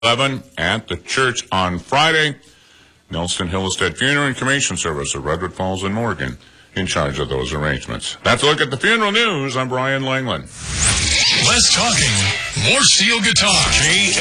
11 at the church on Friday. Nelson Hillestead Funeral and Cremation Service of Redwood Falls and Morgan in charge of those arrangements. That's a look at the funeral news. I'm Brian Langland. Less talking, more steel guitar.